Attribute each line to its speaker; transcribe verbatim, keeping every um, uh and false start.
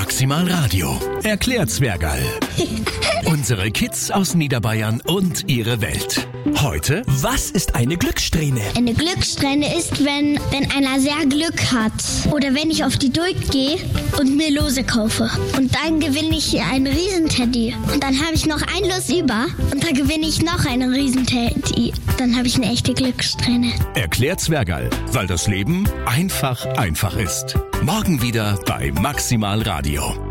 Speaker 1: Maximal Radio erklärt Zwergerl. Unsere Kids aus Niederbayern und ihre Welt. Heute,
Speaker 2: Was ist eine Glückssträhne?
Speaker 3: Eine Glückssträhne ist, wenn, wenn einer sehr Glück hat. Oder wenn ich auf die Duld gehe und mir Lose kaufe. Und dann gewinne ich einen Riesenteddy. Und dann habe ich noch ein Los über. Und dann gewinne ich noch einen Riesenteddy. Dann habe ich eine echte Glückssträhne.
Speaker 1: erklärt Zwergerl, weil das Leben einfach einfach ist. Morgen wieder bei Maximal Radio.